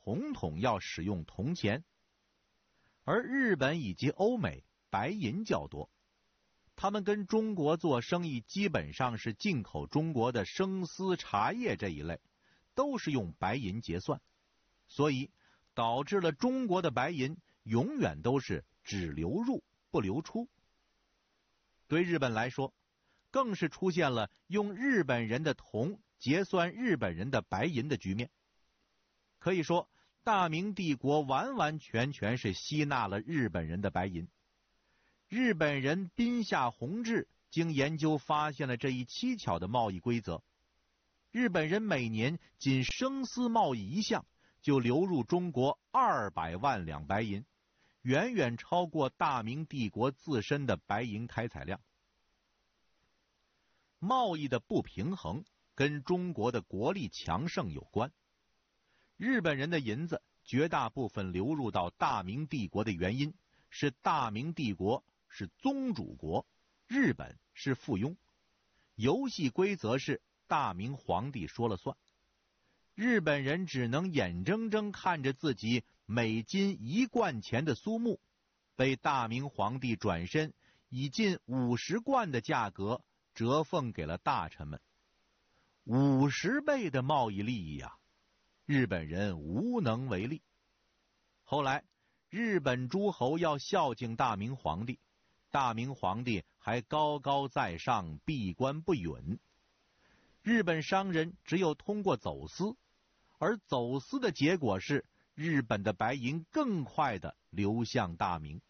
统统要使用铜钱，而日本以及欧美白银较多。他们跟中国做生意基本上是进口中国的生丝、茶叶这一类，都是用白银结算，所以导致了中国的白银永远都是只流入不流出。对日本来说，更是出现了用日本人的铜结算日本人的白银的局面。可以说，大明帝国完完全全是吸纳了日本人的白银。日本人宾下弘治经研究发现了这一蹊跷的贸易规则。日本人每年仅生丝贸易一项就流入中国200万两白银，远远超过大明帝国自身的白银开采量。贸易的不平衡跟中国的国力强盛有关。日本人的银子绝大部分流入到大明帝国的原因是大明帝国是宗主国，日本是附庸。游戏规则是大明皇帝说了算，日本人只能眼睁睁看着自己每斤1贯钱的苏木被大明皇帝转身以近50贯的价格折奉给了大臣们。50倍的贸易利益啊，日本人无能为力。后来日本诸侯要孝敬大明皇帝，大明皇帝还高高在上，闭关不允。日本商人只有通过走私，而走私的结果是日本的白银更快地流向大明。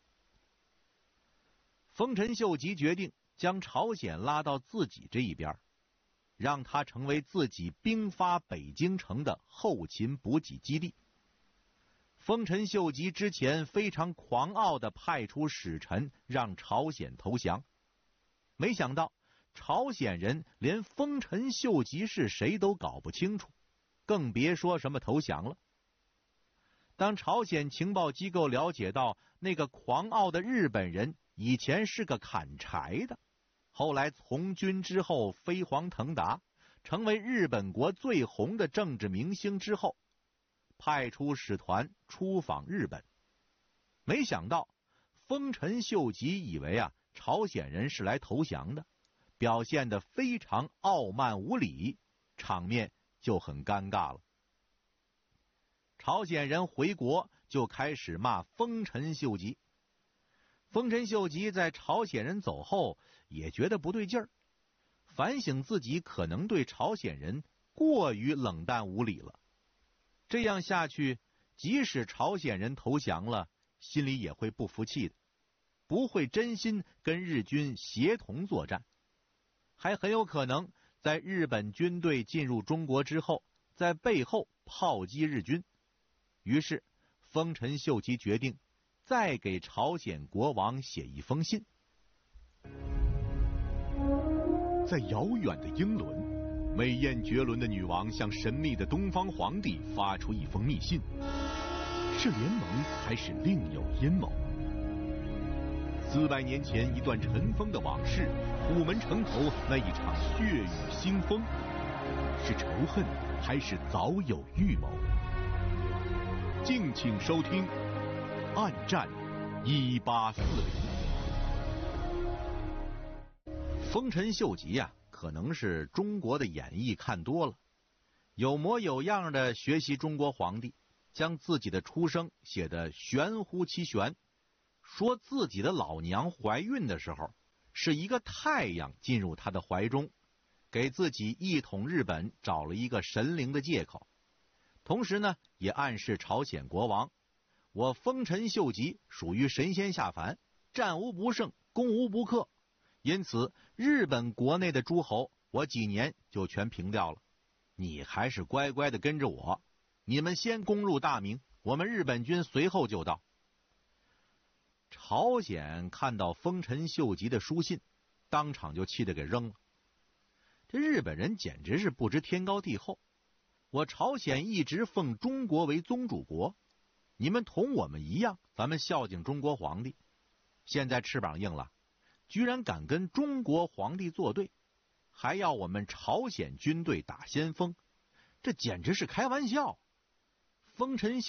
丰臣秀吉决定将朝鲜拉到自己这一边，让它成为自己兵发北京城的后勤补给基地。丰臣秀吉之前非常狂傲地派出使臣让朝鲜投降，没想到朝鲜人连丰臣秀吉是谁都搞不清楚，更别说什么投降了。当朝鲜情报机构了解到那个狂傲的日本人以前是个砍柴的，后来从军之后飞黄腾达，成为日本国最红的政治明星之后，派出使团出访日本。没想到丰臣秀吉以为朝鲜人是来投降的，表现得非常傲慢无礼，场面就很尴尬了。朝鲜人回国就开始骂丰臣秀吉。丰臣秀吉在朝鲜人走后也觉得不对劲儿，反省自己可能对朝鲜人过于冷淡无礼了。这样下去，即使朝鲜人投降了，心里也会不服气的，不会真心跟日军协同作战，还很有可能在日本军队进入中国之后，在背后炮击日军。于是丰臣秀吉决定再给朝鲜国王写一封信。 在遥远的英伦，美艳绝伦的女王向神秘的东方皇帝发出一封密信，是联盟还是另有阴谋？400年前一段尘封的往事，虎门城头那一场血雨腥风，是仇恨还是早有预谋？敬请收听《暗战1840》。 丰臣秀吉可能是中国的演义看多了，有模有样的学习中国皇帝，将自己的出生写得玄乎其玄，说自己的老娘怀孕的时候是一个太阳进入她的怀中，给自己一统日本找了一个神灵的借口。同时呢，也暗示朝鲜国王，我丰臣秀吉属于神仙下凡，战无不胜，攻无不克，因此日本国内的诸侯我几年就全平掉了，你还是乖乖的跟着我，你们先攻入大明，我们日本军随后就到。朝鲜看到丰臣秀吉的书信，当场就气得给扔了。这日本人简直是不知天高地厚，我朝鲜一直奉中国为宗主国，你们同我们一样，咱们孝敬中国皇帝，现在翅膀硬了，居然敢跟中国皇帝作对，还要我们朝鲜军队打先锋，这简直是开玩笑。丰臣